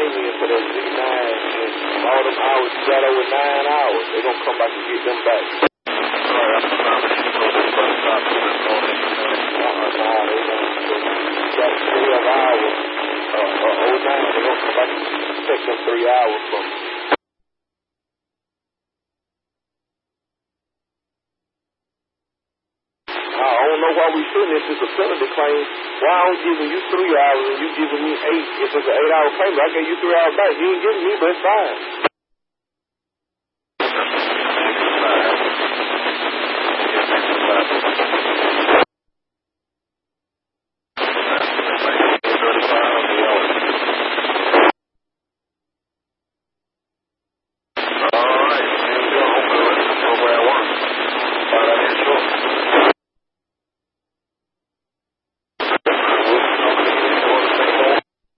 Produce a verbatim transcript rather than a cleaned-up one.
pay me into that Z nine and all them hours you got over nine hours. They're going to come back and get them back. Sorry, I'm not going to go to the bus stop this morning. Uh, nah, they don't. You got twelve hours. Uh, uh, oh nine, they're going to come back and take them three hours from you. I don't know why we sitting this is a penalty claim. Why I'm giving you three hours and you giving me eight? If it's an eight hour payment, I gave you three hours back. You ain't giving me but five.